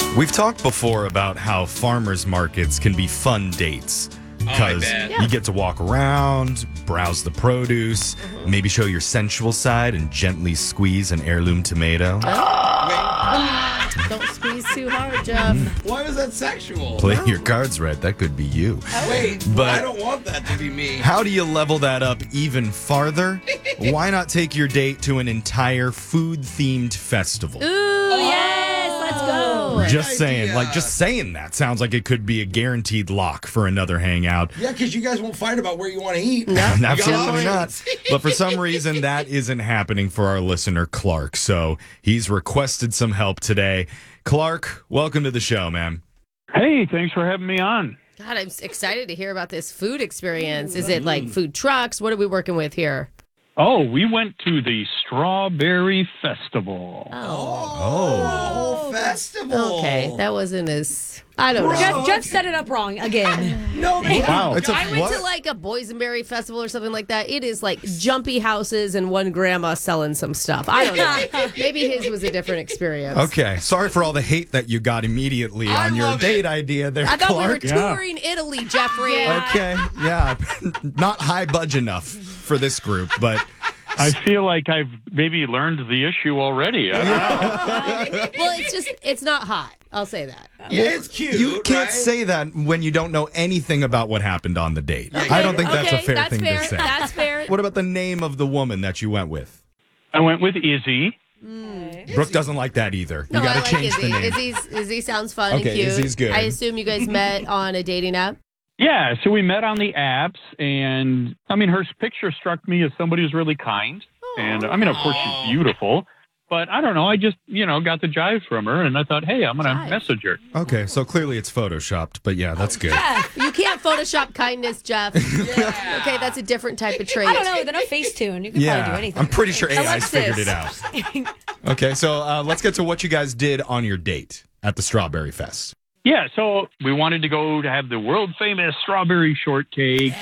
We've talked before about how farmers markets can be fun dates because you get to walk around, browse the produce, maybe show your sensual side and gently squeeze an heirloom tomato. Don't squeeze too hard, Jeff. Why was that sexual? Play your cards right. That could be you. Wait, But- I don't want that to be me. How do you level that up even farther? Why not take your date to an entire food-themed festival? Ooh, yes, let's go. Just saying, idea. just saying that sounds like it could be a guaranteed lock for another hangout. Yeah, because you guys won't fight about where you want to eat. Absolutely not. But for some reason, that isn't happening for our listener, Clark. So he's requested some help today. Clark, welcome to the show, man. Hey, thanks for having me on. God, I'm excited to hear about this food experience. Is it like food trucks? What are we working with here? Oh, we went to the Strawberry Festival. Oh, festival. Okay, that wasn't as... I don't know. Jeff set it up wrong again. No, Wow. It's a I went what? to like a boysenberry festival or something like that. It is like jumpy houses and one grandma selling some stuff. I don't know. Maybe his was a different experience. Okay, sorry for all the hate that you got immediately on your love date idea there, I thought Clark. we were touring Italy, Jeffrey. Okay, yeah. Not high budget enough for this group, but... I feel like I've maybe learned the issue already. Well, it's not hot. I'll say that. Yeah, it's cute. You can't right? say that when you don't know anything about what happened on the date. I don't think that's a fair that's thing fair. to say. That's fair. What about the name of the woman that you went with? I went with Izzy. Brooke doesn't like that either. You No, got I to like change Izzy. the name. Izzy sounds fun Okay, and cute. Izzy's good. I assume you guys met on a dating app. Yeah, so we met on the apps, and I mean, her picture struck me as somebody who's really kind. And I mean, of course, she's beautiful. But I don't know. I just, got the jive from her, and I thought, hey, I'm going to message her. Okay, so clearly it's photoshopped, but yeah, that's good. You can't Photoshop kindness, Jeff. Okay, that's a different type of trait. I don't know. With enough Facetune, you can probably do anything. I'm pretty sure AI's Alexis. figured it out. Okay, so let's get to what you guys did on your date at the Strawberry Fest. Yeah, so we wanted to go to have the world famous strawberry shortcake.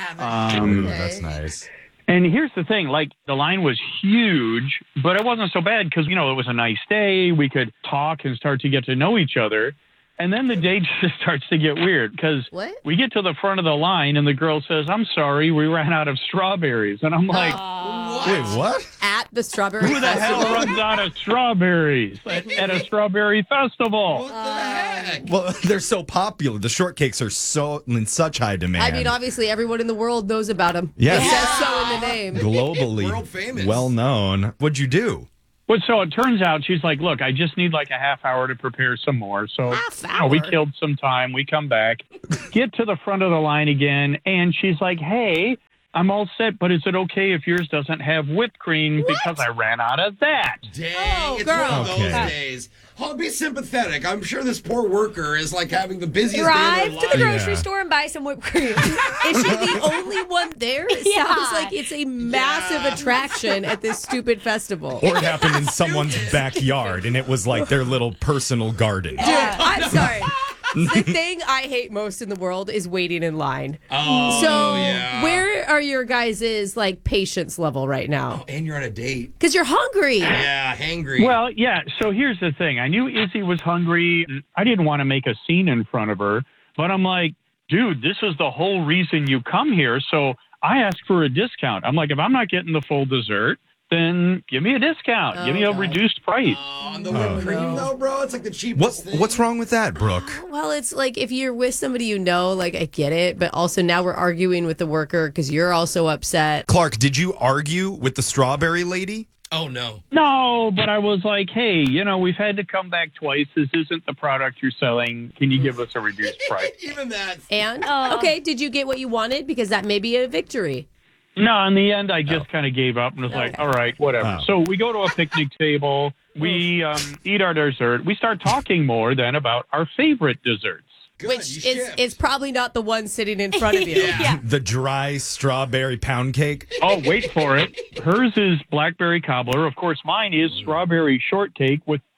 Ooh, that's nice. And here's the thing, the line was huge, but it wasn't so bad because, it was a nice day. We could talk and start to get to know each other. And then the date just starts to get weird because What? we get to the front of the line and the girl says, I'm sorry, we ran out of strawberries. And I'm like, Wait, what? At the strawberry who the hell festival. runs out of strawberries at a strawberry festival? What the heck? Well, they're so popular. The shortcakes are so in such high demand. I mean, obviously, everyone in the world knows about him. Yes. It says so in the name. globally World famous. well known. What'd you do? Well, so it turns out she's like, look, I just need a half hour to prepare some more. So Half we hour? killed some time. We come back, get to the front of the line again, and she's like, hey, I'm all set, but is it okay if yours doesn't have whipped cream because I ran out of that? Dang, it's girl. one of those Okay. days. I'll be sympathetic. I'm sure this poor worker is having the busiest day Drive of to their the life. grocery store and buy some whipped cream. Is she the only one there? It Yeah. sounds like it's a massive attraction at this stupid festival. Or it happened in someone's backyard and it was like their little personal garden. Dude, I'm sorry. The thing I hate most in the world is waiting in line. Oh, So, yeah. where are your guys' patience level right now? And you're on a date. Because you're hungry. Yeah, hangry. Well, yeah, so here's the thing. I knew Izzy was hungry. I didn't want to make a scene in front of her, but I'm like, dude, this is the whole reason you come here. So I asked for a discount. I'm like, if I'm not getting the full dessert, then give me a discount. Give me a God. reduced price. On the whipped cream, though, bro, it's like the cheapest thing. What's wrong with that, Brooke? Well, it's like if you're with somebody you know, I get it, but also now we're arguing with the worker because you're also upset. Clark, did you argue with the strawberry lady? Oh, no. No, but I was like, hey, we've had to come back twice. This isn't the product you're selling. Can you give us a reduced price? Even that. And, okay, did you get what you wanted? Because that may be a victory. No, in the end, I just kind of gave up and was like, all right, whatever. Oh. So we go to a picnic table. We eat our dessert. We start talking more then about our favorite desserts. Good, Which you is shipped. probably not the one sitting in front of you. Yeah. The dry strawberry pound cake? Oh, wait for it. Hers is blackberry cobbler. Of course, mine is strawberry shortcake with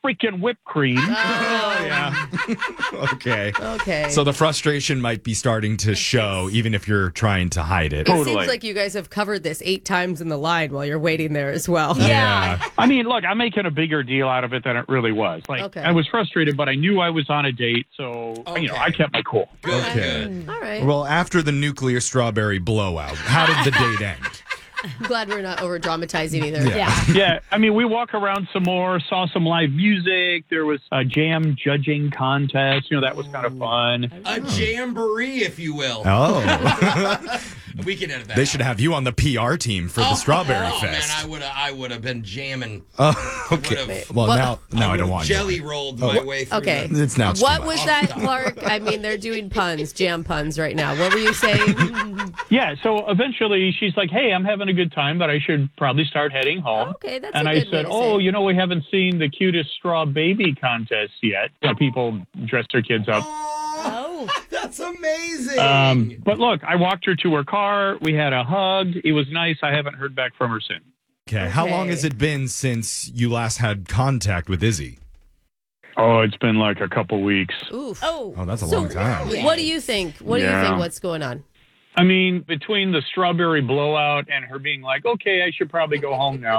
freaking whipped cream. yeah. Okay. Okay. So the frustration might be starting to show, even if you're trying to hide it. It Totally. seems like you guys have covered this 8 times in the line while you're waiting there as well. Yeah. I mean, look, I'm making a bigger deal out of it than it really was. Like, Okay. I was frustrated, but I knew I was on a date, so I kept my cool. Good. Okay. All right. Well, after the nuclear strawberry blowout, how did the date end? I'm glad we're not over dramatizing either. Yeah. Yeah, I mean, we walk around some more, saw some live music. There was a jam judging contest. That was kind of fun. A jamboree, if you will. Oh. We can edit that. They should have you on the PR team for the Strawberry Fest. Man, I would have been jamming. Oh, okay. Would've- Well, now I don't want jelly you. rolled my way through. Okay. It's now too What much. was that, Clark? I mean, they're doing puns, jam puns right now. What were you saying? Yeah, so eventually she's like, hey, I'm having a good time, but I should probably start heading home. Okay, that's And a I good way said, to oh, say it. we haven't seen the cutest straw baby contest yet. People dress their kids up. Oh. That's amazing. But look, I walked her to her car. We had a hug. It was nice. I haven't heard back from her since. Okay. How long Okay. has it been since you last had contact with Izzy? Oh, it's been like a couple weeks. Oof. Oh. Oh, that's a long time. What do you think? What do you Yeah. think? What's going on? I mean, between the strawberry blowout and her being like, okay, I should probably go home now,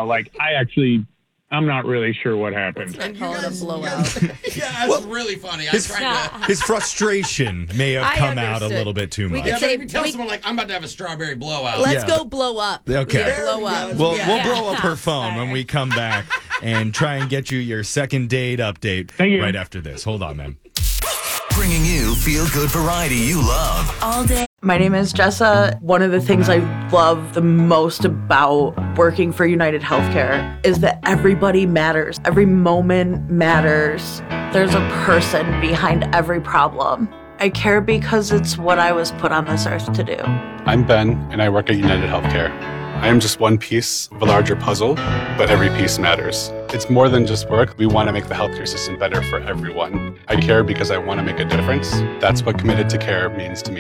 I'm not really sure what happened. I call it a blowout. Yeah, that's really funny. I tried to. His frustration may have I come out a understood. little bit too We much. could Yeah, say- but if you tell we- someone like I'm about to have a strawberry blowout. Let's Yeah. go blow up. Okay. Yeah, blow up. We'll Yeah. blow up her phone when we come back and try and get you your second date update Thank you. right after this. Hold on, man. Bringing you feel-good variety you love. All day. My name is Jessa. One of the things I love the most about working for United Healthcare is that everybody matters. Every moment matters. There's a person behind every problem. I care because it's what I was put on this earth to do. I'm Ben, and I work at United Healthcare. I am just one piece of a larger puzzle, but every piece matters. It's more than just work. We want to make the healthcare system better for everyone. I care because I want to make a difference. That's what committed to care means to me.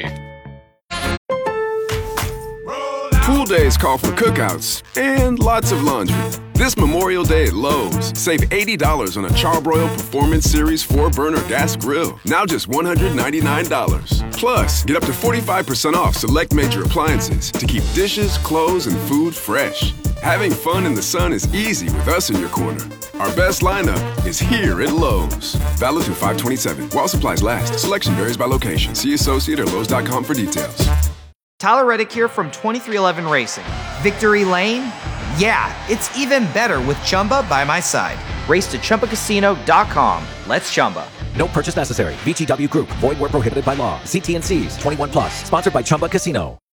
Pool days call for cookouts and lots of laundry. This Memorial Day at Lowe's, save $80 on a Charbroil Performance Series 4-burner gas grill. Now just $199. Plus, get up to 45% off select major appliances to keep dishes, clothes, and food fresh. Having fun in the sun is easy with us in your corner. Our best lineup is here at Lowe's. Valid through 5/27. While supplies last. Selection varies by location. See associate or Lowe's.com for details. Tyler Reddick here from 2311 Racing. Victory Lane? Yeah, it's even better with Chumba by my side. Race to ChumbaCasino.com. Let's Chumba. No purchase necessary. VGW Group. Void where prohibited by law. See T&Cs. 21+. Sponsored by Chumba Casino.